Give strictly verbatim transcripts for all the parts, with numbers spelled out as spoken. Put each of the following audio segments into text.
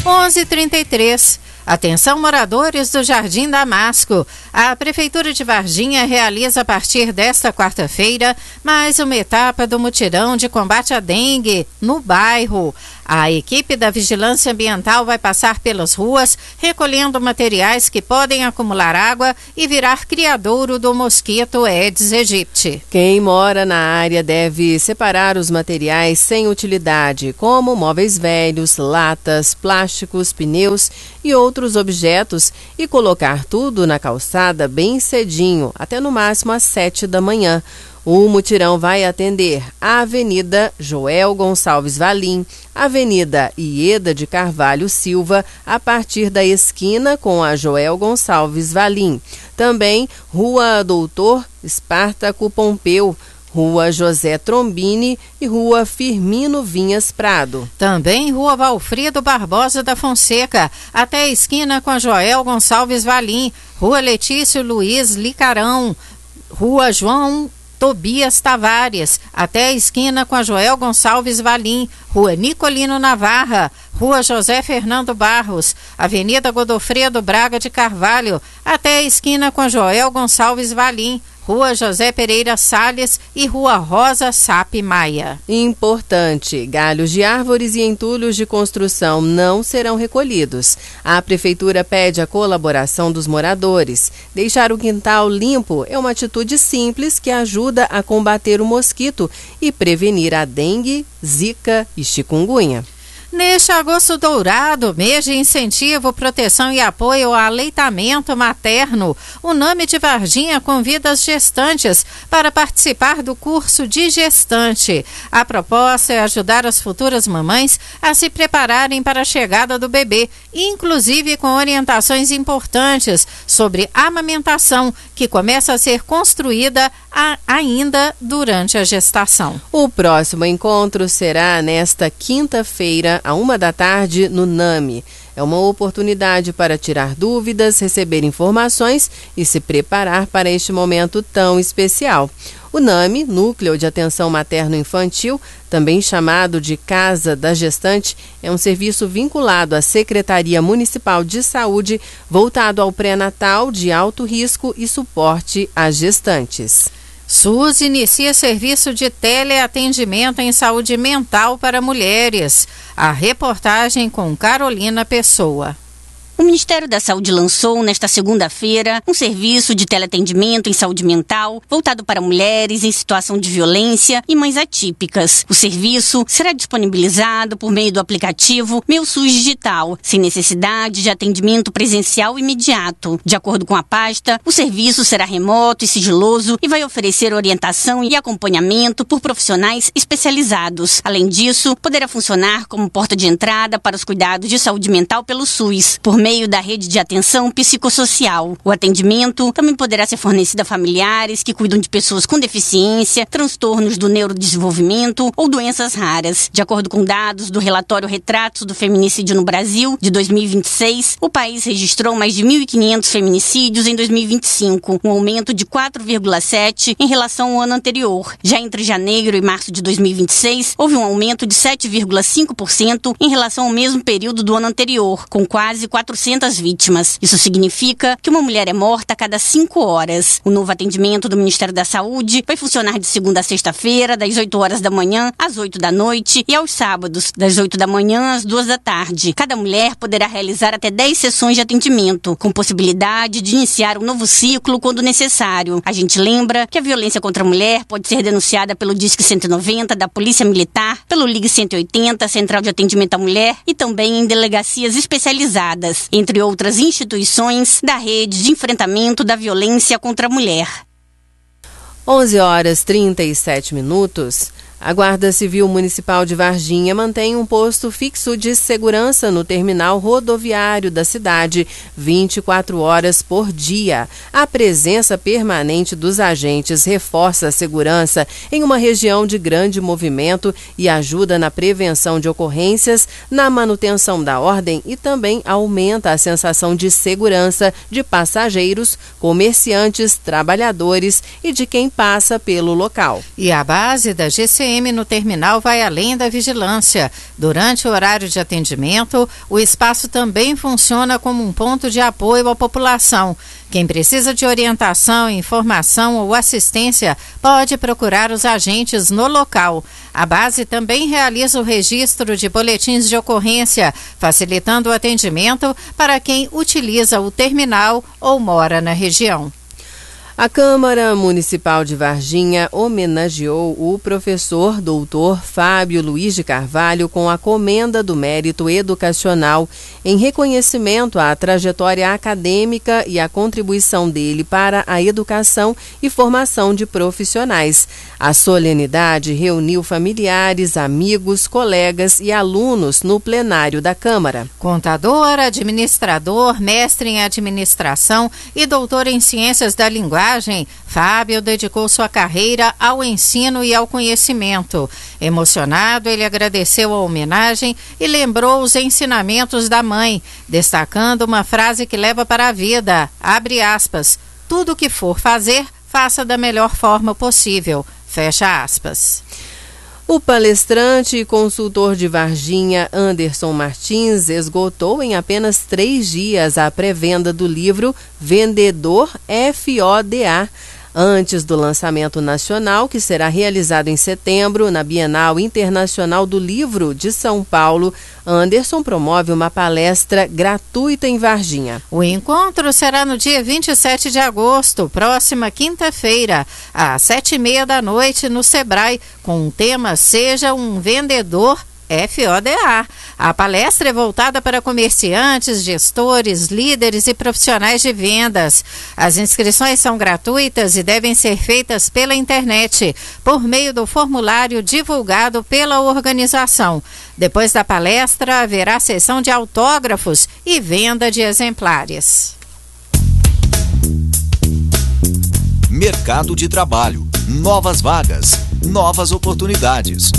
onze e trinta e três. Atenção, moradores do Jardim Damasco. A Prefeitura de Varginha realiza a partir desta quarta-feira mais uma etapa do mutirão de combate à dengue no bairro. A equipe da Vigilância Ambiental vai passar pelas ruas recolhendo materiais que podem acumular água e virar criadouro do mosquito Aedes aegypti. Quem mora na área deve separar os materiais sem utilidade, como móveis velhos, latas, plásticos, pneus e outros objetos, e colocar tudo na calçada bem cedinho, até no máximo às sete da manhã. O mutirão vai atender a Avenida Joel Gonçalves Valim, Avenida Ieda de Carvalho Silva, a partir da esquina com a Joel Gonçalves Valim. Também Rua Doutor Espartaco Pompeu, Rua José Trombini e Rua Firmino Vinhas Prado. Também Rua Valfrido Barbosa da Fonseca, até a esquina com a Joel Gonçalves Valim, Rua Letício Luiz Licarão, Rua João Tobias Tavares, até a esquina com a Joel Gonçalves Valim, Rua Nicolino Navarra, Rua José Fernando Barros, Avenida Godofredo Braga de Carvalho, até a esquina com a Joel Gonçalves Valim, Rua José Pereira Salles e Rua Rosa Sape Maia. Importante, galhos de árvores e entulhos de construção não serão recolhidos. A Prefeitura pede a colaboração dos moradores. Deixar o quintal limpo é uma atitude simples que ajuda a combater o mosquito e prevenir a dengue, zika e chikungunya. Neste agosto dourado, mês de incentivo, proteção e apoio ao aleitamento materno, o NAMI de Varginha convida as gestantes para participar do curso de gestante. A proposta é ajudar as futuras mamães a se prepararem para a chegada do bebê, inclusive com orientações importantes sobre a amamentação, que começa a ser construída a, ainda durante a gestação. O próximo encontro será nesta quinta-feira, à uma da tarde, no NAMI. É uma oportunidade para tirar dúvidas, receber informações e se preparar para este momento tão especial. O NAMI, Núcleo de Atenção Materno-Infantil, também chamado de Casa da Gestante, é um serviço vinculado à Secretaria Municipal de Saúde, voltado ao pré-natal de alto risco e suporte às gestantes. SUS inicia serviço de teleatendimento em saúde mental para mulheres. A reportagem com Carolina Pessoa. O Ministério da Saúde lançou, nesta segunda-feira, um serviço de teleatendimento em saúde mental voltado para mulheres em situação de violência e mães atípicas. O serviço será disponibilizado por meio do aplicativo Meu SUS Digital, sem necessidade de atendimento presencial imediato. De acordo com a pasta, o serviço será remoto e sigiloso e vai oferecer orientação e acompanhamento por profissionais especializados. Além disso, poderá funcionar como porta de entrada para os cuidados de saúde mental pelo SUS, por meio meio da rede de atenção psicossocial. O atendimento também poderá ser fornecido a familiares que cuidam de pessoas com deficiência, transtornos do neurodesenvolvimento ou doenças raras. De acordo com dados do relatório Retratos do Feminicídio no Brasil, de dois mil e vinte e seis, o país registrou mais de mil e quinhentos feminicídios em dois mil e vinte e cinco, um aumento de quatro vírgula sete por cento em relação ao ano anterior. Já entre janeiro e março de dois mil e vinte e seis, houve um aumento de sete vírgula cinco por cento em relação ao mesmo período do ano anterior, com quase quatrocentas vítimas. Isso significa que uma mulher é morta a cada cinco horas. O novo atendimento do Ministério da Saúde vai funcionar de segunda a sexta-feira, das oito horas da manhã às oito da noite e aos sábados, das oito da manhã às duas da tarde. Cada mulher poderá realizar até dez sessões de atendimento, com possibilidade de iniciar um novo ciclo quando necessário. A gente lembra que a violência contra a mulher pode ser denunciada pelo Disque cento e noventa da Polícia Militar, pelo Ligue cento e oitenta, Central de Atendimento à Mulher, e também em delegacias especializadas, entre outras instituições da rede de enfrentamento da violência contra a mulher. onze horas e trinta e sete minutos. A Guarda Civil Municipal de Varginha mantém um posto fixo de segurança no terminal rodoviário da cidade, vinte e quatro horas por dia. A presença permanente dos agentes reforça a segurança em uma região de grande movimento e ajuda na prevenção de ocorrências, na manutenção da ordem e também aumenta a sensação de segurança de passageiros, comerciantes, trabalhadores e de quem passa pelo local. E a base da G C M no terminal vai além da vigilância. Durante o horário de atendimento, o espaço também funciona como um ponto de apoio à população. Quem precisa de orientação, informação ou assistência pode procurar os agentes no local. A base também realiza o registro de boletins de ocorrência, facilitando o atendimento para quem utiliza o terminal ou mora na região. A Câmara Municipal de Varginha homenageou o professor doutor Fábio Luiz de Carvalho com a Comenda do Mérito Educacional em reconhecimento à trajetória acadêmica e à contribuição dele para a educação e formação de profissionais. A solenidade reuniu familiares, amigos, colegas e alunos no plenário da Câmara. Contador, administrador, mestre em administração e doutor em ciências da linguagem, Fábio dedicou sua carreira ao ensino e ao conhecimento. Emocionado, ele agradeceu a homenagem e lembrou os ensinamentos da mãe, destacando uma frase que leva para a vida, abre aspas, tudo o que for fazer, faça da melhor forma possível, fecha aspas. O palestrante e consultor de Varginha, Anderson Martins, esgotou em apenas três dias a pré-venda do livro Vendedor F O D A. Antes do lançamento nacional, que será realizado em setembro, na Bienal Internacional do Livro de São Paulo, Anderson promove uma palestra gratuita em Varginha. O encontro será no dia vinte e sete de agosto, próxima quinta-feira, às sete e meia da noite, no Sebrae, com o tema Seja um Vendedor F O D A. A palestra é voltada para comerciantes, gestores, líderes e profissionais de vendas. As inscrições são gratuitas e devem ser feitas pela internet, por meio do formulário divulgado pela organização. Depois da palestra, haverá sessão de autógrafos e venda de exemplares. Mercado de trabalho, novas vagas, novas oportunidades.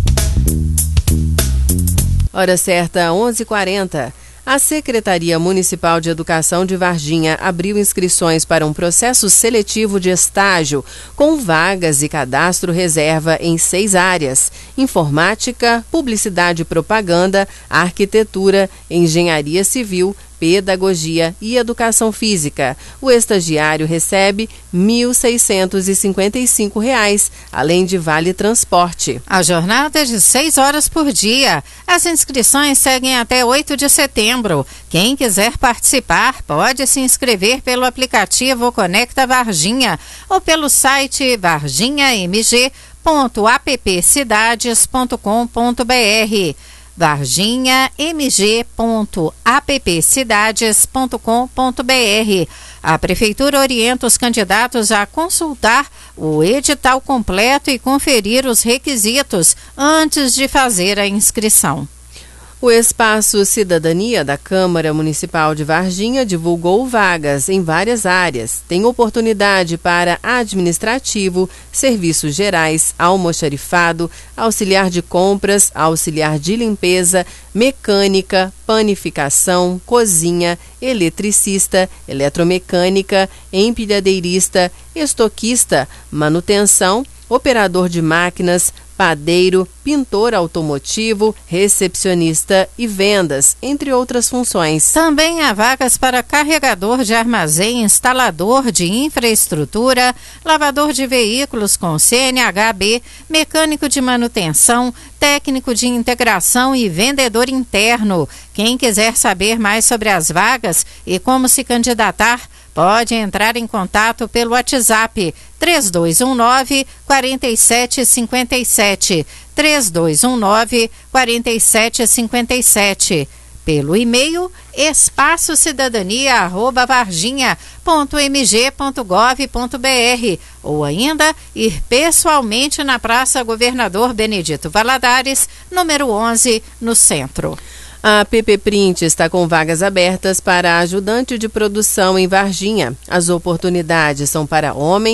Hora certa, onze e quarenta. A Secretaria Municipal de Educação de Varginha abriu inscrições para um processo seletivo de estágio com vagas e cadastro reserva em seis áreas: informática, publicidade e propaganda, arquitetura, engenharia civil, pedagogia e educação física. O estagiário recebe mil seiscentos e cinquenta e cinco reais, além de vale transporte. A jornada é de seis horas por dia. As inscrições seguem até oito de setembro. Quem quiser participar pode se inscrever pelo aplicativo Conecta Varginha ou pelo site varginha m g ponto app cidades ponto com ponto b r. varginha m g ponto app cidades ponto com ponto b r. A Prefeitura orienta os candidatos a consultar o edital completo e conferir os requisitos antes de fazer a inscrição. O Espaço Cidadania da Câmara Municipal de Varginha divulgou vagas em várias áreas. Tem oportunidade para administrativo, serviços gerais, almoxarifado, auxiliar de compras, auxiliar de limpeza, mecânica, panificação, cozinha, eletricista, eletromecânica, empilhadeirista, estoquista, manutenção, operador de máquinas, padeiro, pintor automotivo, recepcionista e vendas, entre outras funções. Também há vagas para carregador de armazém, instalador de infraestrutura, lavador de veículos com C N H B, mecânico de manutenção, técnico de integração e vendedor interno. Quem quiser saber mais sobre as vagas e como se candidatar, pode entrar em contato pelo WhatsApp três dois um nove, quatro sete cinco sete, três dois um nove, quatro sete cinco sete, pelo e-mail espaço cidadania arroba varginha ponto m g ponto gov ponto b r ou ainda ir pessoalmente na Praça Governador Benedito Valadares, número onze, no centro. A P P Print está com vagas abertas para ajudante de produção em Varginha. As oportunidades são para homens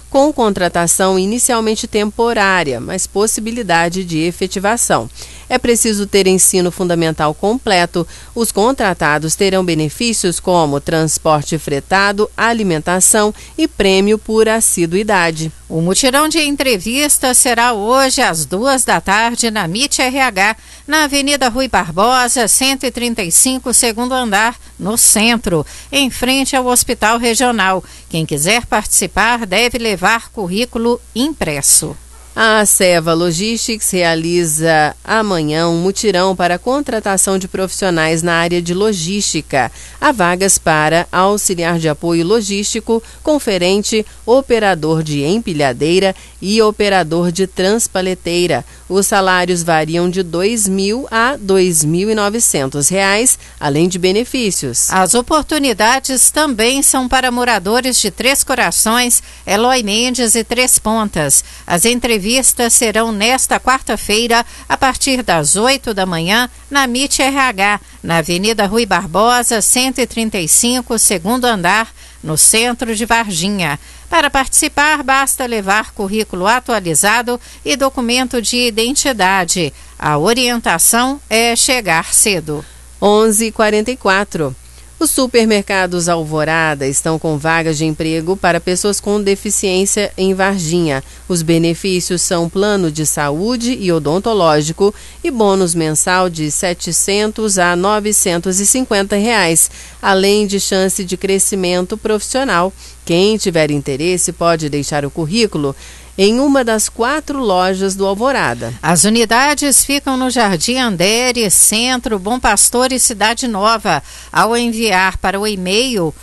com contratação inicialmente temporária, mas possibilidade de efetivação. É preciso ter ensino fundamental completo. Os contratados terão benefícios como transporte fretado, alimentação e prêmio por assiduidade. O mutirão de entrevistas será hoje às duas da tarde na M I T R H, na Avenida Rui Barbosa, cento e trinta e cinco, segundo andar, no centro, em frente ao Hospital Regional. Quem quiser participar deve levar currículo impresso. A Seva Logistics realiza amanhã um mutirão para a contratação de profissionais na área de logística. Há vagas para auxiliar de apoio logístico, conferente, operador de empilhadeira e operador de transpaleteira. Os salários variam de dois mil a dois mil e novecentos reais, além de benefícios. As oportunidades também são para moradores de Três Corações, Eloy Mendes e Três Pontas. As entrevistas Entrevistas serão nesta quarta-feira, a partir das oito da manhã, na M I T R H, na Avenida Rui Barbosa, cento e trinta e cinco, segundo andar, no centro de Varginha. Para participar, basta levar currículo atualizado e documento de identidade. A orientação é chegar cedo. onze e quarenta e quatro. Os supermercados Alvorada estão com vagas de emprego para pessoas com deficiência em Varginha. Os benefícios são plano de saúde e odontológico e bônus mensal de setecentos a novecentos e cinquenta reais, além de chance de crescimento profissional. Quem tiver interesse pode deixar o currículo em uma das quatro lojas do Alvorada. As unidades ficam no Jardim Andere, Centro, Bom Pastor e Cidade Nova. Ao enviar para o e-mail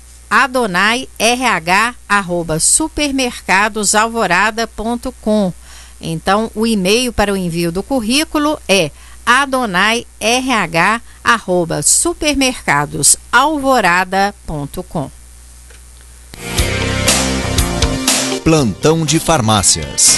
adonai r h arroba supermercadosalvorada ponto com. Então, o e-mail para o envio do currículo é adonai r h arroba supermercadosalvorada ponto com. Plantão de farmácias.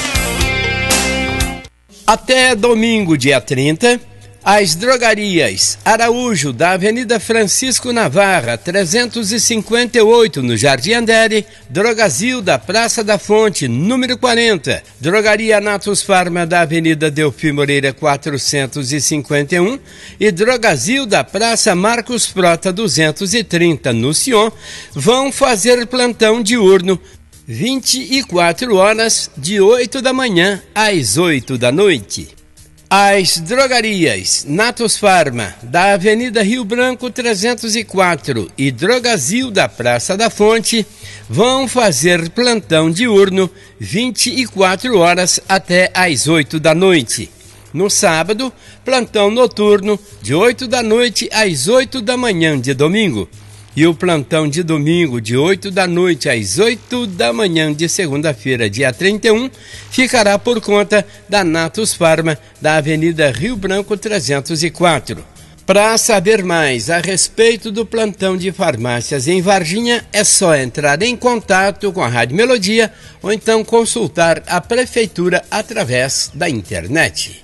Até domingo, dia trinta, as drogarias Araújo, da Avenida Francisco Navarra, trezentos e cinquenta e oito, no Jardim Andere, Drogazil, da Praça da Fonte, número quarenta, Drogaria Natus Farma, da Avenida Delfim Moreira, quatrocentos e cinquenta e um, e Drogazil, da Praça Marcos Frota, duzentos e trinta, no Sion, vão fazer plantão diurno vinte e quatro horas, de oito da manhã às oito da noite. As drogarias Natus Farma, da Avenida Rio Branco trezentos e quatro e Drogazil, da Praça da Fonte, vão fazer plantão diurno vinte e quatro horas até às oito da noite. No sábado, plantão noturno de oito da noite às oito da manhã de domingo. E o plantão de domingo, de oito da noite às oito da manhã de segunda-feira, dia trinta e um, ficará por conta da Natus Farma, da Avenida Rio Branco trezentos e quatro. Para saber mais a respeito do plantão de farmácias em Varginha, é só entrar em contato com a Rádio Melodia ou então consultar a Prefeitura através da internet.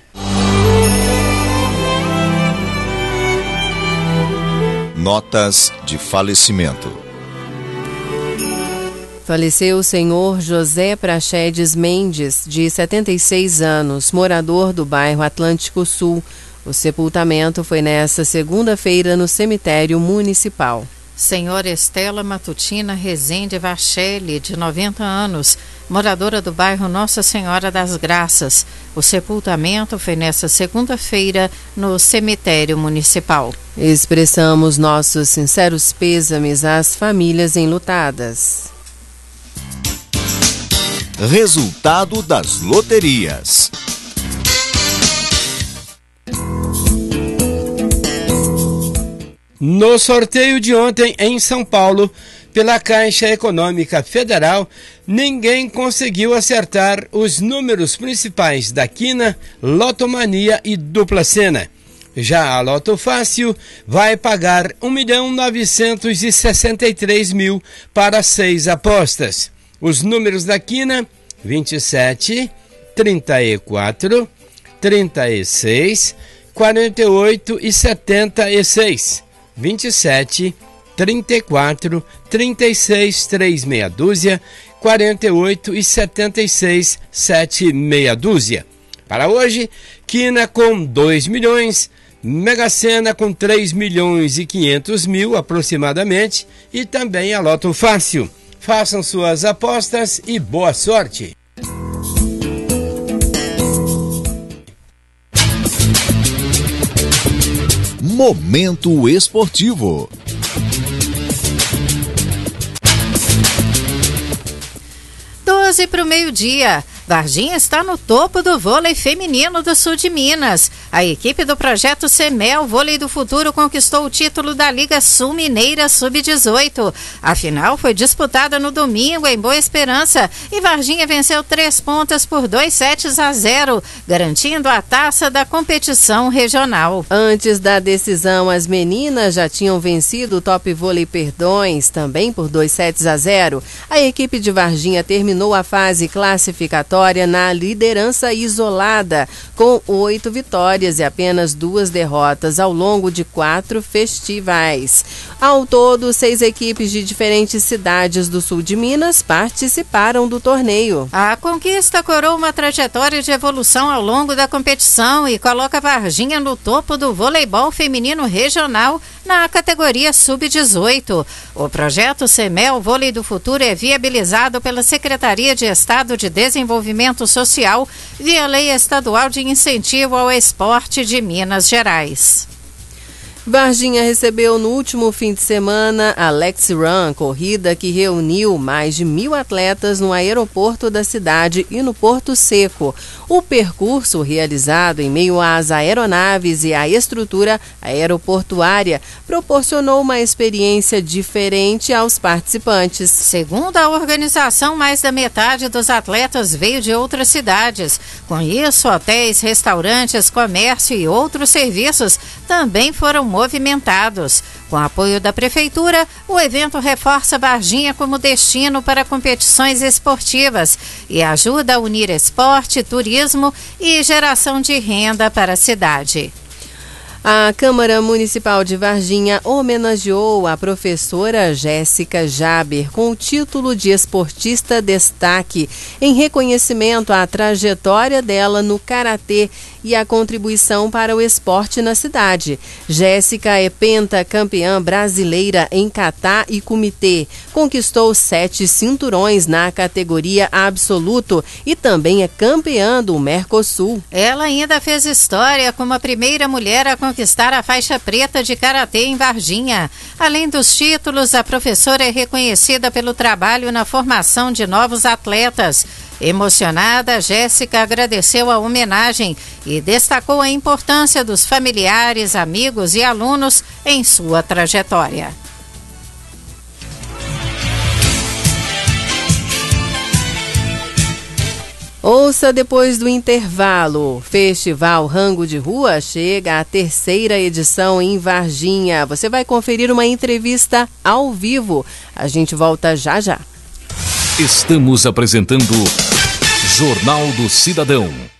Notas de falecimento. Faleceu o senhor José Praxedes Mendes, de setenta e seis anos, morador do bairro Atlântico Sul. O sepultamento foi nesta segunda-feira no cemitério municipal. Senhora Estela Matutina Rezende Vachelli, de noventa anos, moradora do bairro Nossa Senhora das Graças. O sepultamento foi nesta segunda-feira no cemitério municipal. Expressamos nossos sinceros pêsames às famílias enlutadas. Resultado das loterias. No sorteio de ontem em São Paulo, pela Caixa Econômica Federal, ninguém conseguiu acertar os números principais da Quina, Lotomania e Dupla Sena. Já a Loto Fácil vai pagar um milhão novecentos e sessenta e três mil para seis apostas. Os números da Quina: vinte e sete, trinta e quatro, trinta e seis, quarenta e oito e setenta e seis. vinte e sete, trinta e quatro, trinta e seis, três meia dúzia, quarenta e oito e setenta e seis, sete meia dúzia. Para hoje, quina com dois milhões, Mega Sena com três milhões e quinhentos mil aproximadamente e também a Loto Fácil. Façam suas apostas e boa sorte! Momento esportivo. doze para o meio-dia. Varginha está no topo do vôlei feminino do sul de Minas. A equipe do projeto Semel Vôlei do Futuro conquistou o título da Liga Sul Mineira sub dezoito. A final foi disputada no domingo em Boa Esperança e Varginha venceu três pontas por dois sets a zero, garantindo a taça da competição regional. Antes da decisão, as meninas já tinham vencido o Top Vôlei Perdões, também por dois sets a zero. A equipe de Varginha terminou a fase classificatória na liderança isolada, com oito vitórias e apenas duas derrotas ao longo de quatro festivais. Ao todo, seis equipes de diferentes cidades do sul de Minas participaram do torneio. A conquista coroa uma trajetória de evolução ao longo da competição e coloca Varginha no topo do voleibol feminino regional na categoria sub dezoito. O projeto Semel Vôlei do Futuro é viabilizado pela Secretaria de Estado de Desenvolvimento Social via Lei Estadual de Incentivo ao Esporte de Minas Gerais. Varginha recebeu no último fim de semana a Lex Run, corrida que reuniu mais de mil atletas no aeroporto da cidade e no Porto Seco. O percurso, realizado em meio às aeronaves e à estrutura aeroportuária, proporcionou uma experiência diferente aos participantes. Segundo a organização, mais da metade dos atletas veio de outras cidades. Com isso, hotéis, restaurantes, comércio e outros serviços também foram movimentados. Com apoio da Prefeitura, o evento reforça Varginha como destino para competições esportivas e ajuda a unir esporte, turismo e geração de renda para a cidade. A Câmara Municipal de Varginha homenageou a professora Jéssica Jaber com o título de esportista destaque, em reconhecimento à trajetória dela no karatê e a contribuição para o esporte na cidade. Jéssica é pentacampeã brasileira em kata e kumite, conquistou sete cinturões na categoria absoluto e também é campeã do Mercosul. Ela ainda fez história como a primeira mulher a conquistar a faixa preta de karatê em Varginha. Além dos títulos, a professora é reconhecida pelo trabalho na formação de novos atletas. Emocionada, Jéssica agradeceu a homenagem e destacou a importância dos familiares, amigos e alunos em sua trajetória. Ouça depois do intervalo. Festival Rango de Rua chega à terceira edição em Varginha. Você vai conferir uma entrevista ao vivo. A gente volta já já. Estamos apresentando Jornal do Cidadão.